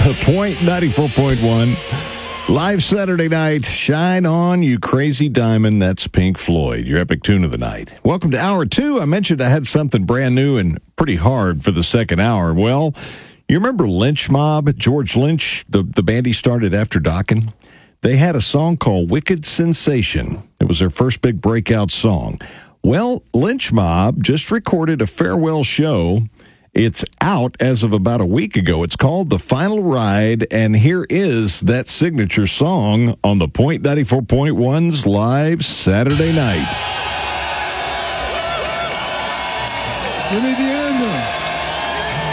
Point 94.1. Live Saturday night. Shine on, you crazy diamond. That's Pink Floyd, your epic tune of the night. Welcome to Hour 2. I mentioned I had something brand new and pretty hard for the second hour. Well, you remember Lynch Mob? George Lynch, the band he started after Dokken? They had a song called Wicked Sensation. It was their first big breakout song. Well, Lynch Mob just recorded a farewell show. It's out as of about a week ago. It's called The Final Ride, and here is that signature song on the Point 94.1's Live Saturday Night. Give me the anthem.